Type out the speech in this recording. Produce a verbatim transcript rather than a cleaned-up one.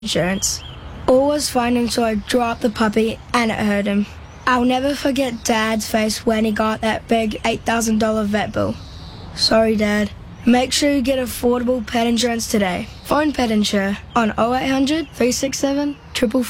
insurance. All was fine until I dropped the puppy and it hurt him. I'll never forget Dad's face when he got that big eight thousand dollars vet bill. Sorry, Dad. Make sure you get affordable pet insurance today. Phone Pet Insure on oh eight hundred, three six seven, four four four.